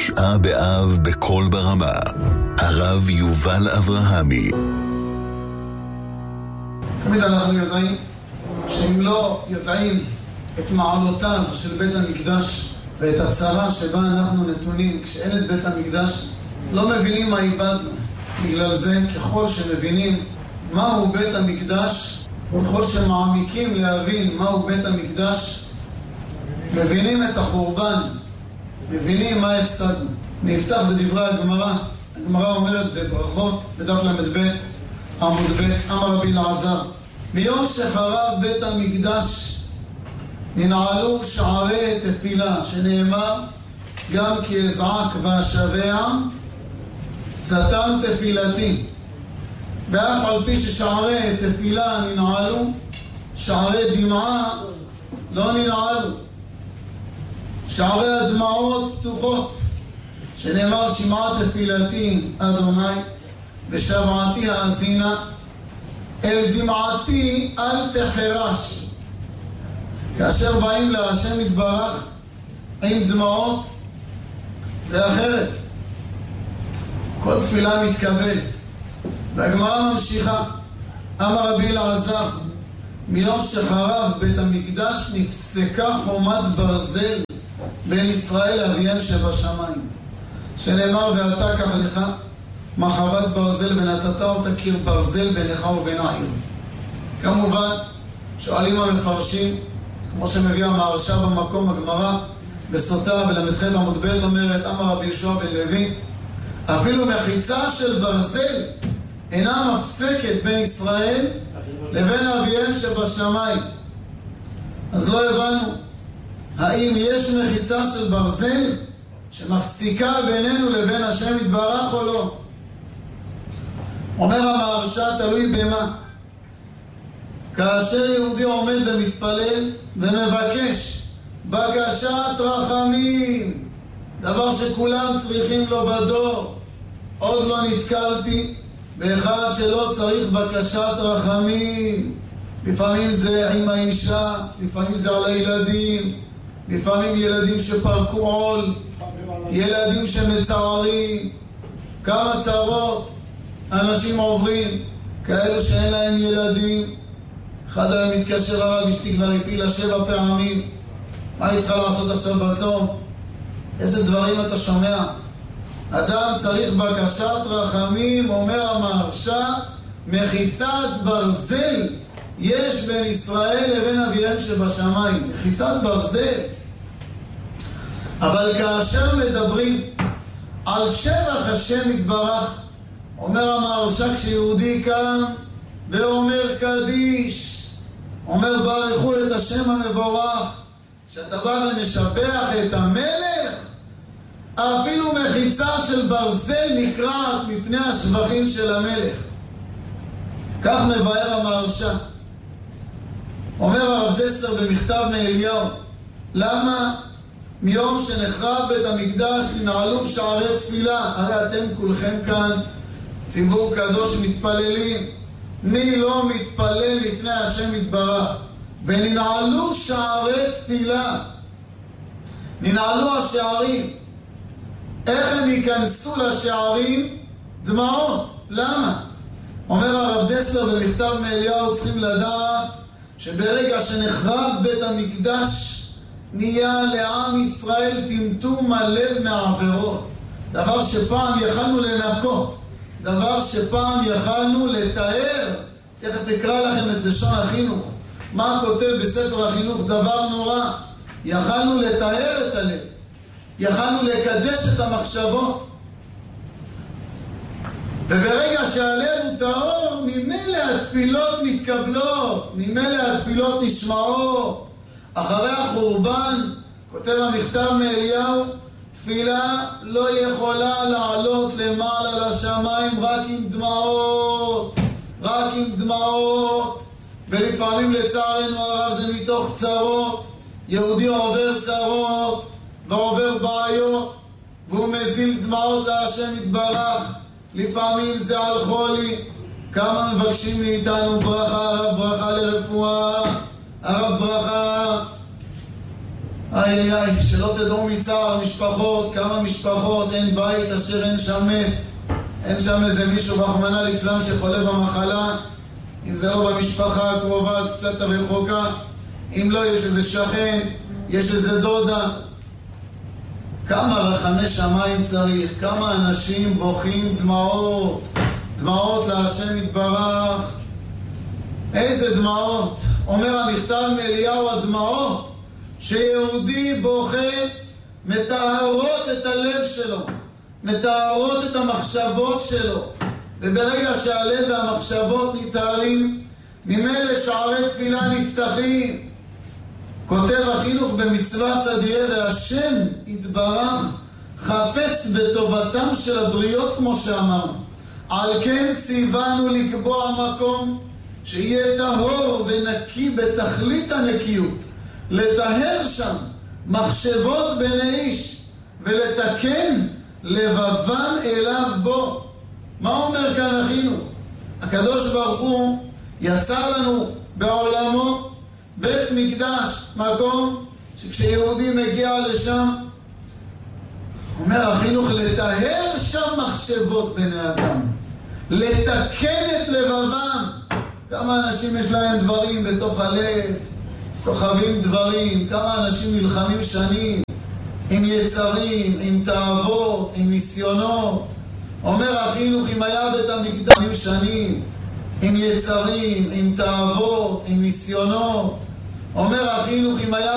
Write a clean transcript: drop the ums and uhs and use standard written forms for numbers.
תשעה באב בכל ברמה. הרב יובל אברהמי. תמיד אנחנו יודעים שאם לא יודעים את מעלותיו של בית המקדש ואת הצרה שבה אנחנו נתונים כשאין את בית המקדש, לא מבינים מה איבדנו. בגלל זה ככל שמבינים מהו בית המקדש, ככל שמעמיקים להבין מהו בית המקדש, מבינים את החורבן, מבינים מה הפסדנו. נפתח בדברי הגמרא. הגמרא אומרת בברכות, בדף ל"ב עמוד ב', אמר רבי אלעזר, מיום שחרב בית המקדש ננעלו שערי תפילה, שנאמר גם כי אזעק ואשבע סתם תפילתי. ואף על פי ששערי תפילה ננעלו, שערי דמעה לא ננעלו. שערי הדמעות פתוחות, שנאמר שמעה תפילתי אדוני ושבעתי האזינה, אל דמעתי אל תחרש. כאשר באים להשם יתברך עם דמעות, זה אחרת. כל תפילה מתקבלת. והגמרא ממשיכה, אמר רבי אלעזר, מיום שחרב בית המקדש נפסקה חומת ברזל בין ישראל לאביהם שבשמיים, שנאמר ואתה קח לך מחבת ברזל ונתת אותה קיר ברזל בינך ובין העיר. כמובן שואלים המפרשים, כמו שמביא המהרש"א במקום, הגמרא בסוטה בל"ח עמוד ב' אומרת, אמר רבי יהושע בן לוי, אפילו מחיצה של ברזל אינה מפסקת בין ישראל לבין אביהם שבשמיים. אז לא הבנו, האם יש מחיצה של ברזל שמפסיקה בינינו לבין השם יתברך או לא? אומר המהרש"א, תלוי במה. כאשר יהודי עומד ומתפלל ומבקש בקשת רחמים, דבר שכולם צריכים לו בדור, עוד לא נתקלתי באחד שלא צריך בקשת רחמים. לפעמים זה עם האישה, לפעמים זה על הילדים, לפעמים ילדים שפרקו עול, ילדים שמצערים. כמה צרות אנשים עוברים, כאלו שאין להם ילדים. אחד היום מתקשר הרב, אשתי כבר הפילה 7 פעמים, מה היא צריכה לעשות עכשיו בצום? איזה דברים אתה שומע? אדם צריך בקשת רחמים, אומר המהרש"א, מחיצת ברזל יש בין ישראל לבין אביהם שבשמיים. מחיצת ברזל. אבל כאשר מדברים על שבח השם יתברך, אומר המהרש"א, כשיהודי קם ואומר קדיש, אומר ברכו את השם המבורך, שאתה בא ומשבח את המלך, אפילו מחיצה של ברזל נקרעת מפני השבחים של המלך. כך מבאר המהרש"א. אומר הרב דסלר במכתב מאליהו, למה מיום שנחרב בית המקדש ננעלו שערי תפילה? הרי אתם כולכם כאן ציבור קדוש מתפללים. מי לא מתפלל לפני השם יתברך? וננעלו שערי תפילה, ננעלו השערים. איך הם ייכנסו לשערים? דמעות. למה? אומר הרב דסלר במכתב מאליהו, צריכים לדעת שברגע שנחרב בית המקדש נהיה לעם ישראל טמטום הלב מהעבירות. דבר שפעם יכלנו לנקות, דבר שפעם יכלנו לתאר. תכף אקרא לכם את לשון החינוך, מה כותב בספר החינוך, דבר נורא. יכלנו לתאר את הלב, יכלנו לקדש את המחשבות. וברגע שהלב הוא טהור, ממילא התפילות מתקבלות, ממילא התפילות נשמעות. אחרי החורבן, כותב המכתב מאליהו, תפילה לא יכולה לעלות למעלה לשמיים רק עם דמעות, רק עם דמעות. ולפעמים לצערנו הרב זה מתוך צרות. יהודי עובר צרות ועובר בעיות והוא מזיל דמעות להשם יתברך. לפעמים זה על חולי. כמה מבקשים מאיתנו ברכה, הרב ברכה לרפואה, הרב ברכה איי איי, שלא תדעו מצער משפחות, כמה משפחות, אין בית אשר אין שם מת. אין שם איזה מישהו רחמנא ליצלן שחולה במחלה. אם זה לא במשפחה הקרובה אז קצת הרחוקה. אם לא, יש איזה שכן, יש איזה דודה. כמה רחמי שמיים צריך, כמה אנשים בוכים דמעות, דמעות להשם יתברך. איזה דמעות? אומר המכתב מאליהו, הדמעות שיהודי בוכה מטהרות את הלב שלו, מטהרות את המחשבות שלו, וברגע שהלב והמחשבות נטהרים, ממילא שערי תפילה נפתחים. כותב החינוך במצוות צדיה, והשם יתברך חפץ בטובתם של הבריות, כמו שאמרנו. על כן ציוונו לקבוע מקום שיהיה טהור ונקי בתכלית הנקיות, לטהר שם מחשבות בני איש ולתקן לבבם אליו בו. מה אומר כאן החינוך? הקדוש ברוך הוא יצר לנו בעולמו בית מקדש, מקום שכשיהודי מגיע לשם, אומר החינוך, לטהר שם מחשבות בני אדם, לתקן את לבבם. כמה אנשים יש להם דברים בתוך הלב, סוחבים דברים, כמה אנשים נלחמים שנים עם יצרים, עם תאוות, עם ניסיונות. אומר החינוך, אם היה בית המקדש שנים עם יצרים, עם תאוות, עם ניסיונות, אומר החינוך, אם היה